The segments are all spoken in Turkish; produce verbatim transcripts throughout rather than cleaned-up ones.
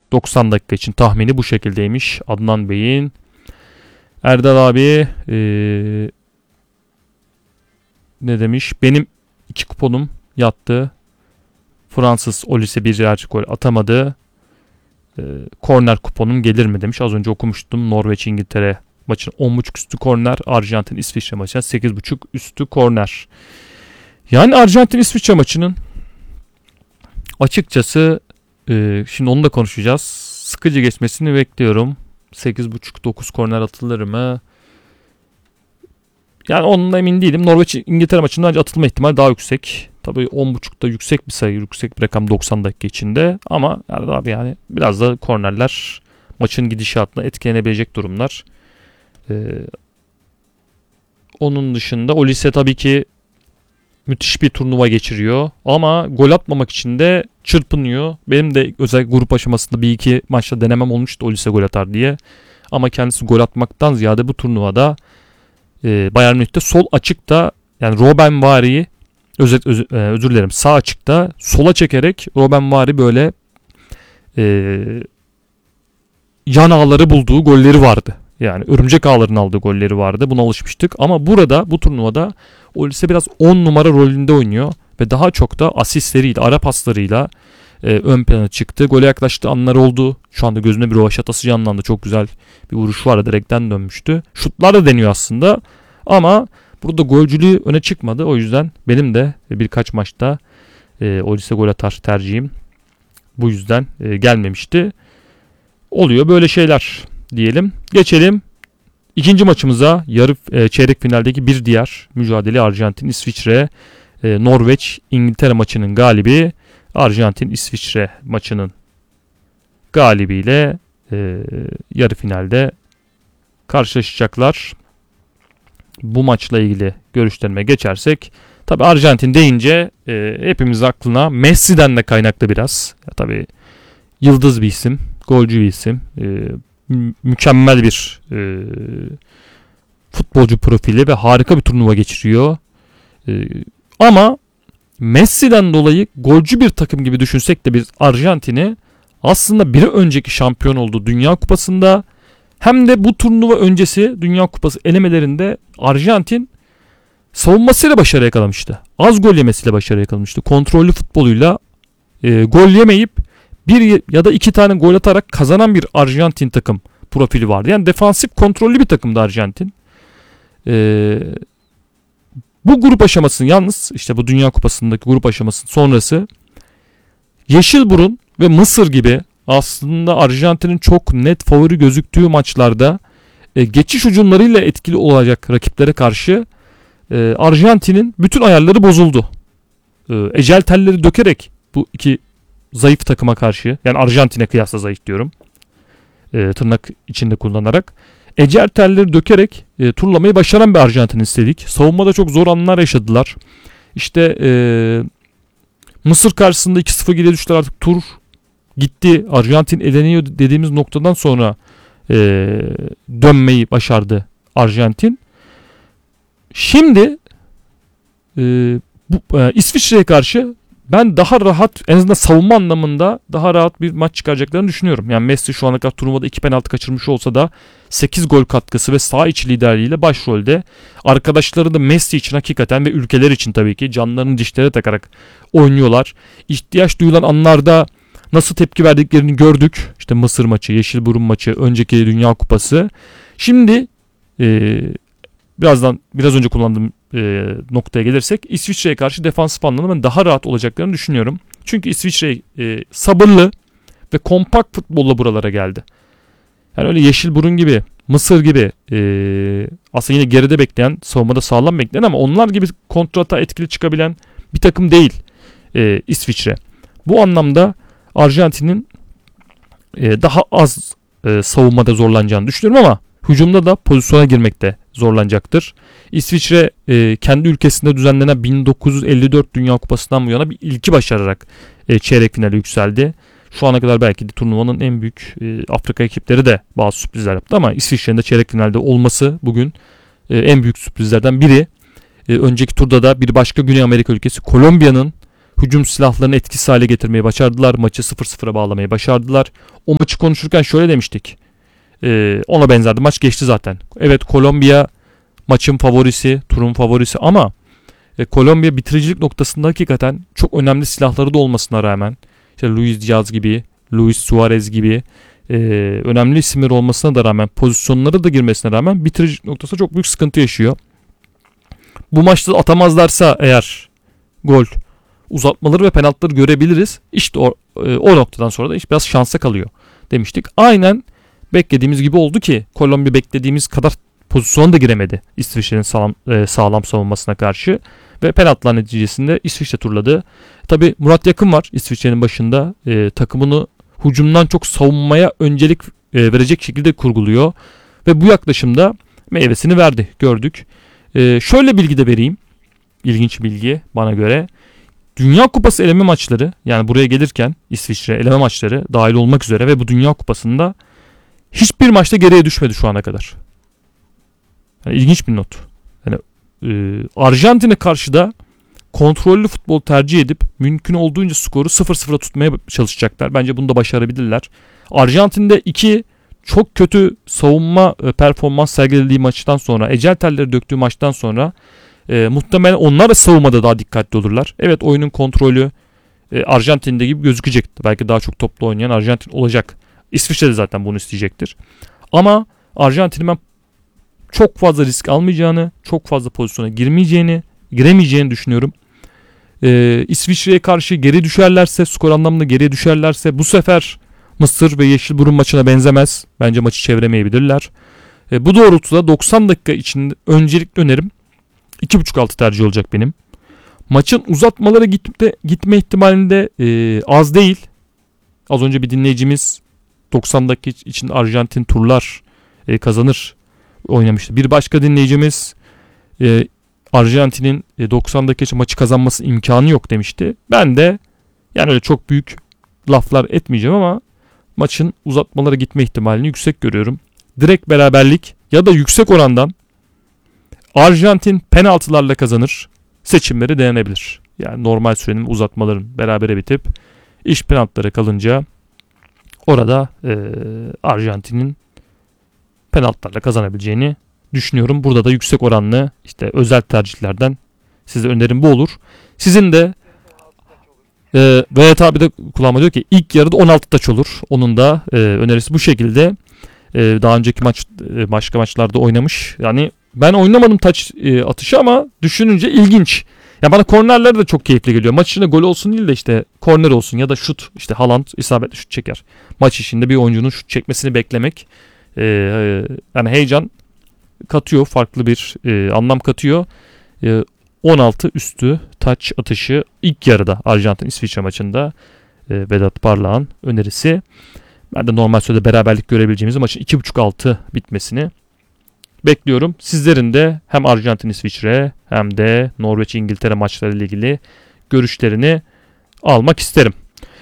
doksan dakika için tahmini bu şekildeymiş Adnan Bey'in. Erdal abi ee, ne demiş? Benim iki kuponum yattı. Fransız Olise birer gol atamadı. E, korner kuponum gelir mi demiş. Az önce okumuştum. Norveç-İngiltere maçın on buçuk üstü korner. Arjantin-İsviçre maçına sekiz buçuk üstü korner. Yani Arjantin-İsviçre maçının açıkçası e, şimdi onu da konuşacağız. Sıkıcı geçmesini bekliyorum. sekiz buçuk dokuz korner atılır mı? Yani onunla emin değilim. Norveç-İngiltere maçından atılma ihtimali daha yüksek. Tabii on buçukta yüksek bir sayı, yüksek bir rakam doksan dakika içinde. Ama yani abi yani biraz da kornerler maçın gidişatına etkilenebilecek durumlar. Ee, onun dışında Olise tabii ki müthiş bir turnuva geçiriyor. Ama gol atmamak için de çırpınıyor. Benim de özellikle grup aşamasında bir iki maçta denemem olmuştu Olise gol atar diye. Ama kendisi gol atmaktan ziyade bu turnuvada e, Bayern Münih'te sol açıkta yani Robben Vari'yi özür, özür, özür dilerim sağ açıkta sola çekerek Robben Vari böyle e, yan ağları bulduğu golleri vardı. Yani örümcek ağlarının aldığı golleri vardı. Buna alışmıştık. Ama burada bu turnuvada Olise biraz on numara rolünde oynuyor. Ve daha çok da asistleriyle, ara paslarıyla e, ön plana çıktı. Gole yaklaştığı anlar oldu. Şu anda gözüne bir rovaşatası canlandı. Çok güzel bir vuruş vardı. Direkten dönmüştü. Şutlar da deniyor aslında. Ama burada golcülüğü öne çıkmadı. O yüzden benim de birkaç maçta e, Olise gol atar tercihim. Bu yüzden e, gelmemişti. Oluyor böyle şeyler diyelim. Geçelim ikinci maçımıza. Yarı e, çeyrek finaldeki bir diğer mücadele Arjantin-İsviçre. E, Norveç-İngiltere maçının galibi Arjantin-İsviçre maçının galibiyle e, yarı finalde karşılaşacaklar. Bu maçla ilgili görüşlerime geçersek tabi Arjantin deyince e, hepimiz aklına Messi'den de kaynaklı biraz. Ya, tabi yıldız bir isim, golcü bir isim. E, mü- mükemmel bir e, futbolcu profili ve harika bir turnuva geçiriyor. E, ama Messi'den dolayı golcü bir takım gibi düşünsek de biz Arjantin'i aslında bir önceki şampiyon olduğu Dünya Kupası'nda hem de bu turnuva öncesi Dünya Kupası elemelerinde Arjantin savunmasıyla başarı yakalamıştı. Az gol yemesiyle başarı yakalamıştı. Kontrollü futboluyla e, gol yemeyip bir ya da iki tane gol atarak kazanan bir Arjantin takım profili vardı. Yani defansif kontrollü bir takımdı Arjantin. E, bu grup aşamasının yalnız işte bu Dünya Kupası'ndaki grup aşamasının sonrası Yeşilburun ve Mısır gibi aslında Arjantin'in çok net favori gözüktüğü maçlarda e, geçiş hücumlarıyla etkili olacak rakiplere karşı e, Arjantin'in bütün ayarları bozuldu. E, ecel telleri dökerek bu iki zayıf takıma karşı, yani Arjantin'e kıyasla zayıf diyorum, e, tırnak içinde kullanarak ecel telleri dökerek e, turlamayı başaran bir Arjantin istedik. Savunmada çok zor anlar yaşadılar. İşte e, Mısır karşısında iki sıfır geriye düştüler, artık tur gitti. Arjantin eleniyor dediğimiz noktadan sonra e, dönmeyi başardı Arjantin. Şimdi e, bu, e, İsviçre'ye karşı ben daha rahat, en azından savunma anlamında daha rahat bir maç çıkaracaklarını düşünüyorum. Yani Messi şu ana kadar turnuvada iki penaltı kaçırmış olsa da sekiz gol katkısı ve sağ içi liderliğiyle başrolde. Arkadaşları da Messi için hakikaten ve ülkeler için tabii ki canlarını dişlere takarak oynuyorlar. İhtiyaç duyulan anlarda nasıl tepki verdiklerini gördük. İşte Mısır maçı, Yeşilburun maçı, önceki Dünya Kupası. Şimdi e, birazdan biraz önce kullandığım e, noktaya gelirsek İsviçre'ye karşı defansif anlamda ben daha rahat olacaklarını düşünüyorum. Çünkü İsviçre e, sabırlı ve kompakt futbolla buralara geldi. Yani öyle Yeşilburun gibi, Mısır gibi e, aslında yine geride bekleyen, savunmada sağlam bekleyen ama onlar gibi kontrata etkili çıkabilen bir takım değil e, İsviçre. Bu anlamda Arjantin'in e, daha az e, savunmada zorlanacağını düşünüyorum ama hücumda da pozisyona girmekte zorlanacaktır. İsviçre e, kendi ülkesinde düzenlenen bin dokuz yüz elli dört Dünya Kupası'ndan bu yana bir ilki başararak e, çeyrek finale yükseldi. Şu ana kadar belki de turnuvanın en büyük e, Afrika ekipleri de bazı sürprizler yaptı ama İsviçre'nin de çeyrek finalde olması bugün e, en büyük sürprizlerden biri. E, önceki turda da bir başka Güney Amerika ülkesi Kolombiya'nın hücum silahlarını etkisiz hale getirmeyi başardılar. Maçı sıfır sıfıra bağlamayı başardılar. O maçı konuşurken şöyle demiştik. Ee, ona benzerdi. Maç geçti zaten. Evet, Kolombiya maçın favorisi, turun favorisi ama e, Kolombiya bitiricilik noktasında hakikaten çok önemli silahları da olmasına rağmen işte Luis Diaz gibi, Luis Suarez gibi e, önemli isimler olmasına da rağmen, pozisyonlara da girmesine rağmen bitiricilik noktasında çok büyük sıkıntı yaşıyor. Bu maçta atamazlarsa eğer gol, uzatmaları ve penaltıları görebiliriz. İşte o, e, o noktadan sonra da iş biraz şansa kalıyor demiştik. Aynen beklediğimiz gibi oldu ki Kolombiya beklediğimiz kadar pozisyona da giremedi İsviçre'nin sağlam, e, sağlam savunmasına karşı ve penaltılar neticesinde İsviçre turladı. Tabi Murat Yakın var İsviçre'nin başında. E, takımını hücumdan çok savunmaya öncelik e, verecek şekilde kurguluyor ve bu yaklaşımda meyvesini verdi, gördük. E, şöyle bilgi de vereyim. İlginç bilgi bana göre. Dünya Kupası eleme maçları, yani buraya gelirken İsviçre eleme maçları dahil olmak üzere ve bu Dünya Kupası'nda hiçbir maçta geriye düşmedi şu ana kadar. Yani ilginç bir not. Yani, e, Arjantin'e karşı da kontrollü futbol tercih edip mümkün olduğunca skoru sıfır sıfıra tutmaya çalışacaklar. Bence bunu da başarabilirler. Arjantin'de iki çok kötü savunma e, performans sergilediği maçtan sonra, ecel telleri döktüğü maçtan sonra e, muhtemelen onlar da savunmada daha dikkatli olurlar. Evet, oyunun kontrolü e, Arjantin'de gibi gözükecek. Belki daha çok toplu oynayan Arjantin olacak. İsviçre de zaten bunu isteyecektir. Ama Arjantin'in ben çok fazla risk almayacağını, çok fazla pozisyona girmeyeceğini, giremeyeceğini düşünüyorum. Ee, İsviçre'ye karşı geri düşerlerse, skor anlamında geriye düşerlerse bu sefer Mısır ve Yeşilburun maçına benzemez. Bence maçı çeviremeyebilirler. Ee, bu doğrultuda doksan dakika için öncelikli önerim iki buçuk altı tercih olacak benim. Maçın uzatmalara gitme, gitme ihtimalinde e, az değil. Az önce bir dinleyicimiz doksan dakika için Arjantin turlar e, kazanır oynamıştı. Bir başka dinleyicimiz e, Arjantin'in e, doksan dakika için maçı kazanması imkanı yok demişti. Ben de yani öyle çok büyük laflar etmeyeceğim ama maçın uzatmalara gitme ihtimalini yüksek görüyorum. Direkt beraberlik ya da yüksek orandan Arjantin penaltılarla kazanır seçimleri denenebilir. Yani normal sürenin, uzatmaların berabere bitip iş penaltılara kalınca orada e, Arjantin'in penaltılarla kazanabileceğini düşünüyorum. Burada da yüksek oranlı işte özel tercihlerden size önerim bu olur. Sizin de e, Vedat abi de kulağıma diyor ki ilk yarıda on altı taç olur. Onun da e, önerisi bu şekilde. E, daha önceki maç e, başka maçlarda oynamış. Yani ben oynamadım taç e, atışı ama düşününce ilginç. Ya bana kornerler de çok keyifli geliyor. Maç içinde gol olsun değil de işte korner olsun ya da şut. İşte Haaland isabetli şut çeker. Maç içinde bir oyuncunun şut çekmesini beklemek e, yani heyecan katıyor. Farklı bir e, anlam katıyor. E, on altı üstü taç atışı ilk yarıda Arjantin-İsviçre maçında e, Vedat Parlak'ın önerisi. Ben de normal sürede beraberlik görebileceğimiz maçın iki buçuk altı bitmesini bekliyorum. Sizlerin de hem Arjantin-İsviçre hem de Norveç-İngiltere maçları ile ilgili görüşlerini almak isterim.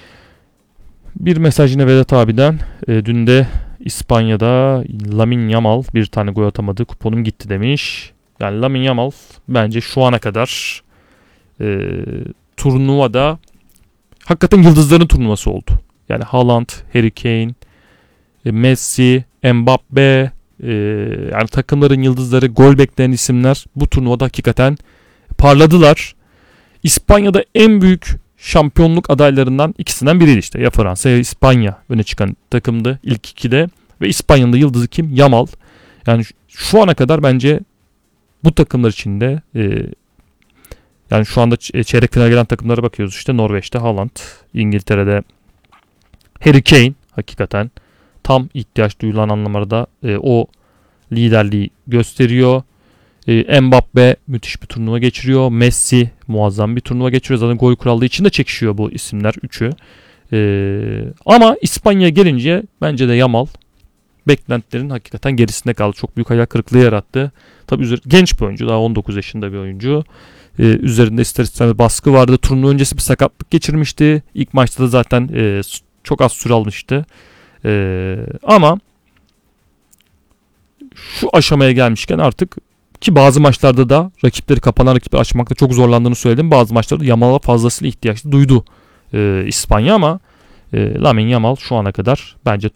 Bir mesaj yine Vedat abiden. E, dün de İspanya'da Lamine Yamal bir tane gol atamadı. Kuponum gitti demiş. Yani Lamine Yamal bence şu ana kadar e, turnuvada hakikaten yıldızların turnuvası oldu. Yani Haaland, Harry Kane, e, Messi, Mbappe, e, yani takımların yıldızları, gol bekleyen isimler bu turnuvada hakikaten parladılar. İspanya'da en büyük şampiyonluk adaylarından ikisinden biriydi işte. Ya Fransa ya İspanya öne çıkan takımdı ilk ikide. Ve İspanya'nın da yıldızı kim? Yamal. Yani şu ana kadar bence bu takımlar içinde e, yani şu anda çeyrek finale gelen takımlara bakıyoruz. İşte Norveç'te Haaland, İngiltere'de Harry Kane hakikaten tam ihtiyaç duyulan anlamlarda e, o liderliği gösteriyor. E, Mbappe müthiş bir turnuva geçiriyor. Messi muazzam bir turnuva geçiriyor. Zaten gol kurallığı için de çekişiyor bu isimler üçü. E, ama İspanya'ya gelince bence de Yamal beklentilerin hakikaten gerisinde kaldı. Çok büyük hayal kırıklığı yarattı. Tabii üzeri, genç bir oyuncu. Daha on dokuz yaşında bir oyuncu. Ee, üzerinde ister istemez baskı vardı. Turnuva öncesi bir sakatlık geçirmişti. İlk maçta da zaten e, çok az süre almıştı. E, ama şu aşamaya gelmişken artık Ki bazı maçlarda da rakipleri kapanan rakipleri açmakta çok zorlandığını söyledim. Bazı maçlarda Yamal'a fazlasıyla ihtiyaç duydu e, İspanya ama e, Lamine Yamal şu ana kadar bence